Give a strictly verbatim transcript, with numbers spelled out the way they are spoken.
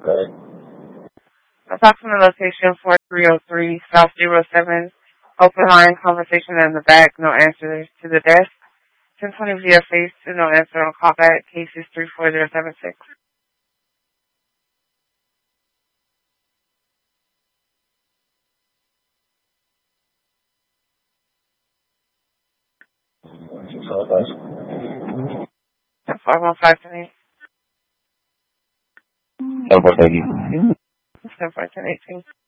Good. Approximate location four three oh three South zero seven. Open line conversation in the back. No answer to the desk. ten twenty via face to no answer on callback. Case is three four zero seven six. ten five one five ten eight. ten four ten eighteen. ten four ten eighteen.